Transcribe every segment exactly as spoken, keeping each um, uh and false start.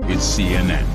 is C N N.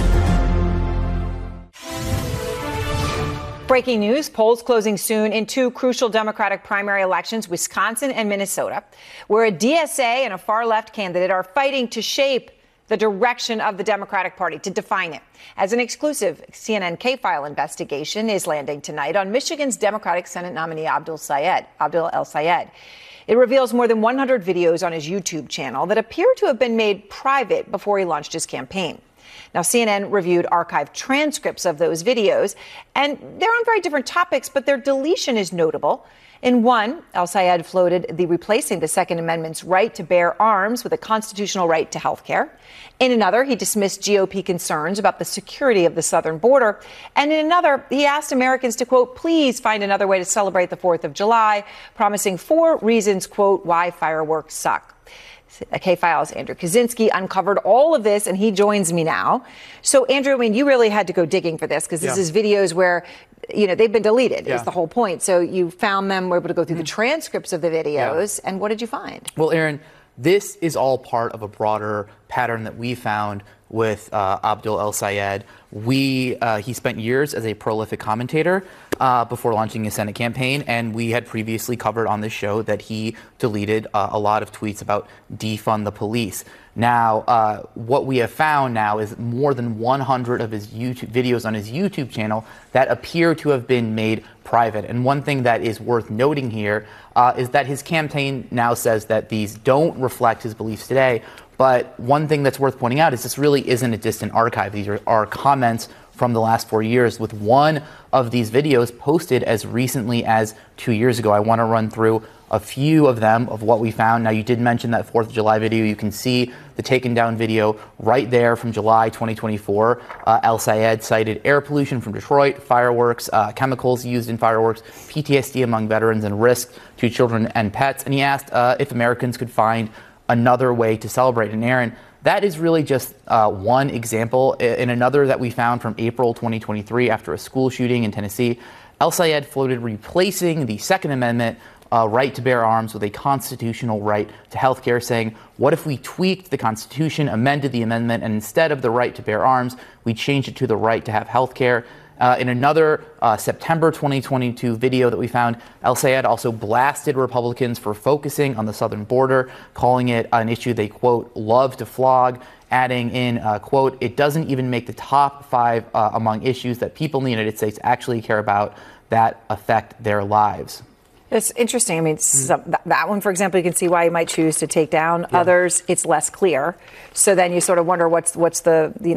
Breaking news, polls closing soon in two crucial Democratic primary elections, Wisconsin and Minnesota, where a D S A and a far-left candidate are fighting to shape the direction of the Democratic Party, to define it. As an exclusive C N N K-File investigation is landing tonight on Michigan's Democratic Senate nominee Abdul Sayed, Abdul El Sayed. It reveals more than one hundred videos on his YouTube channel that appear to have been made private before he launched his campaign. Now, C N N reviewed archived transcripts of those videos, and they're on very different topics, but their deletion is notable. In one, El Sayed floated the replacing the Second Amendment's right to bear arms with a constitutional right to health care. In another, he dismissed G O P concerns about the security of the southern border. And in another, he asked Americans to, quote, please find another way to celebrate the fourth of July, promising four reasons, quote, why fireworks suck. K-File's Andrew Kaczynski uncovered all of this, and he joins me now. So, Andrew, I mean, you really had to go digging for this, because this yeah. is videos where, you know, they've been deleted, yeah. is the whole point. So you found them, were able to go through mm-hmm. the transcripts of the videos, yeah. and what did you find? Well, Aaron, this is all part of a broader pattern that we found with uh, Abdul El Sayed. We, uh, he spent years as a prolific commentator uh, before launching his Senate campaign, and we had previously covered on this show that he deleted uh, a lot of tweets about defund the police. Now, uh, what we have found now is more than one hundred of his YouTube videos on his YouTube channel that appear to have been made private. And one thing that is worth noting here uh, is that his campaign now says that these don't reflect his beliefs today. But one thing that's worth pointing out is this really isn't a distant archive. These are, are comments from the last four years, with one of these videos posted as recently as two years ago. I want to run through a few of them of what we found. Now, you did mention that fourth of July video. You can see the taken down video right there from July twenty twenty-four. Uh, El Sayed cited air pollution from Detroit, fireworks, uh, chemicals used in fireworks, P T S D among veterans, and risk to children and pets. And he asked uh, if Americans could find another way to celebrate. And Aaron, that is really just uh, one example. In another that we found from April twenty twenty-three, after a school shooting in Tennessee, El Sayed floated replacing the Second Amendment uh, right to bear arms with a constitutional right to health care, saying, what if we tweaked the Constitution, amended the amendment, and instead of the right to bear arms, we changed it to the right to have health care? Uh, in another uh, September twenty twenty-two video that we found, El Sayed also blasted Republicans for focusing on the southern border, calling it an issue they, quote, love to flog, adding in, uh, quote, it doesn't even make the top five uh, among issues that people in the United States actually care about that affect their lives. It's interesting. I mean, some, that one, for example, you can see why you might choose to take down. Yeah. Others, it's less clear. So then you sort of wonder what's what's the, the